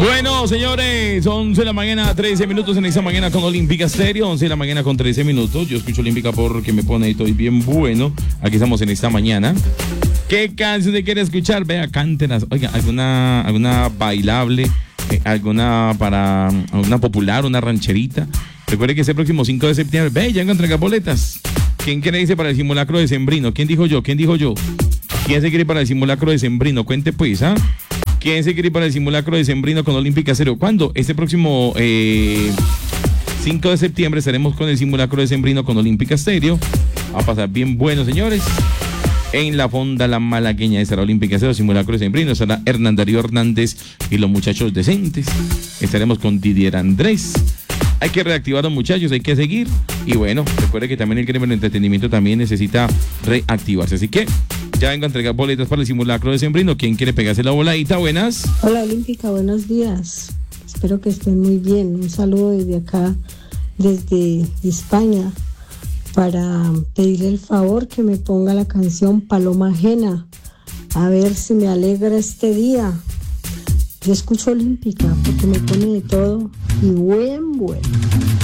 Bueno, señores, 11 de la mañana, 13 minutos en esta mañana con Olímpica Stereo, 11 de la mañana con 13 minutos. Yo escucho Olímpica porque me pone estoy bien bueno. Aquí estamos en esta mañana. ¿Qué canción se quiere escuchar? Vea, cántenas. Oiga, alguna bailable, alguna popular, una rancherita. Recuerde que ese próximo 5 de septiembre, ve, ya van a entregar boletas. ¿Quién quiere irse para el simulacro de Sembrino? ¿Quién dijo yo? ¿Quién se quiere ir para el simulacro de Sembrino? Cuente pues, ¿ah? ¿Quién se quiere ir para el simulacro de Sembrino con Olímpica Stereo? ¿Cuándo? Este próximo 5 de septiembre estaremos con el simulacro de Sembrino con Olímpica Stereo. Va a pasar bien bueno, señores. En la fonda La Malagueña estará Olímpica Stereo, simulacro de Sembrino. Estará Hernán Darío Hernández y los muchachos decentes. Estaremos con Didier Andrés. Hay que reactivar a los muchachos, hay que seguir. Y bueno, recuerde que también el gremio del entretenimiento también necesita reactivarse. Así que ya vengo a entregar boletas para el simulacro de Sembrino. ¿Quién quiere pegarse la voladita? Buenas. Hola Olímpica, buenos días. Espero que estén muy bien. Un saludo desde acá, desde España, para pedirle el favor que me ponga la canción Paloma Ajena. A ver si me alegra este día. Yo escucho Olímpica porque me pone de todo y bueno.